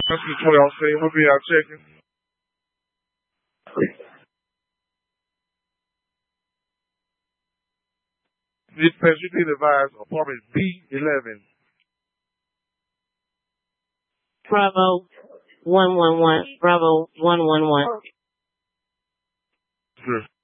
That's the 12 scene. We'll be out checking. Dispatch, you need advise apartment B11. Bravo 111. Bravo 111. Sure.